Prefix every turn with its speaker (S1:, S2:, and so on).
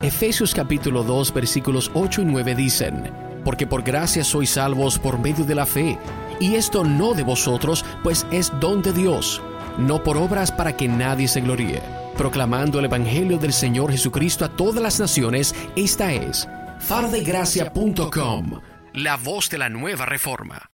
S1: Efesios capítulo 2 versículos 8 y 9 dicen: porque por gracia sois salvos por medio de la fe, y esto no de vosotros, pues es don de Dios, no por obras para que nadie se gloríe, proclamando el evangelio del Señor Jesucristo a todas las naciones. Esta es fardegracia.com, la voz de la nueva reforma.